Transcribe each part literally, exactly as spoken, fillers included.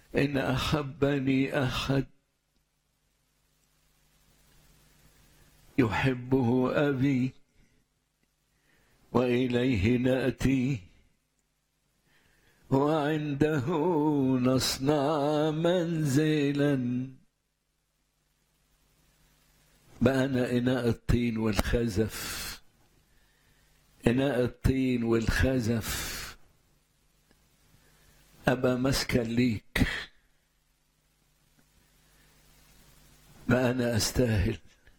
إن أحبني أحد يحبه أبي وإليه نأتي وعنده نصنع منزلا. بقى أنا إناء الطين والخزف، إناء الطين والخزف، أبقى مسكن ليك. بقى أنا أستاهل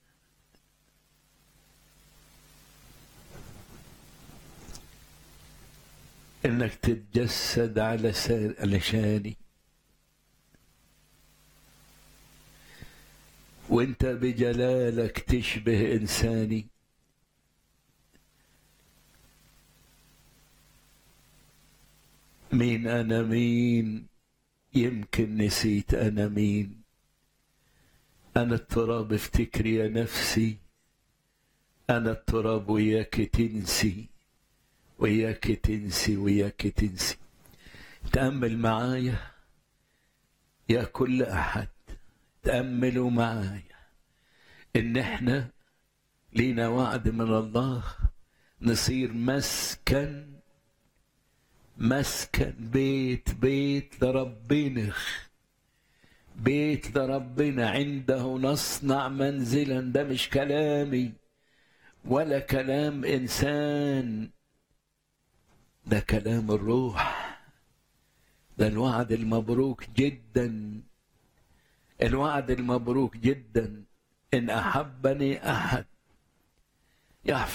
إنك تتجسد على لساني، وإنت بجلالك تشبه إنساني. مين أنا مين؟ يمكن نسيت أنا مين. أنا التراب افتكر يا نفسي، أنا التراب وياك تنسي، وياك تنسي، وياك تنسي. تأمل معايا يا كل أحد، تأملوا معايا إن إحنا لينا وعد من الله نصير مسكن، مسكن بيت بيت لربنا، بيت لربنا. عنده نصنع منزلا. ده مش كلامي ولا كلام إنسان، ده كلام الروح. ده الوعد المبروك جدا، الوعد المبروك جدا. إن أحبني أحد يحفظ